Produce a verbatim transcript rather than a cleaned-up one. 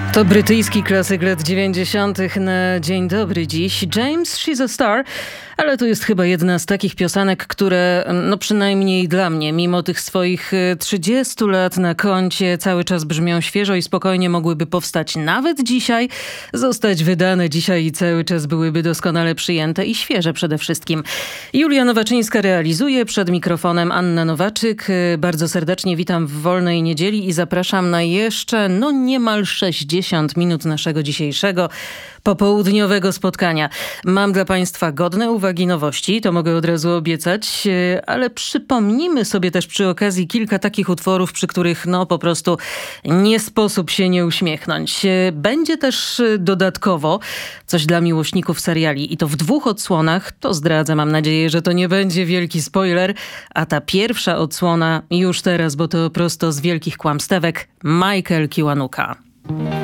To brytyjski klasyk lat dziewięćdziesiątych na dzień dobry dziś. James, She's a Star, ale to jest chyba jedna z takich piosenek, które, no przynajmniej dla mnie, mimo tych swoich trzydziestu lat na koncie, cały czas brzmią świeżo i spokojnie mogłyby powstać nawet dzisiaj, zostać wydane dzisiaj i cały czas byłyby doskonale przyjęte i świeże przede wszystkim. Julia Nowaczyńska realizuje, przed mikrofonem Anna Nowaczyk. Bardzo serdecznie witam w wolnej niedzieli i zapraszam na jeszcze, no niemal sześćdziesiąt minut naszego dzisiejszego popołudniowego spotkania. Mam dla Państwa godne uwagi, nowości, to mogę od razu obiecać, ale przypomnijmy sobie też przy okazji kilka takich utworów, przy których no po prostu nie sposób się nie uśmiechnąć. Będzie też dodatkowo coś dla miłośników seriali i to w dwóch odsłonach, to zdradzę, mam nadzieję, że to nie będzie wielki spoiler, a ta pierwsza odsłona już teraz, bo to prosto z wielkich kłamstewek, Michael Kiwanuka.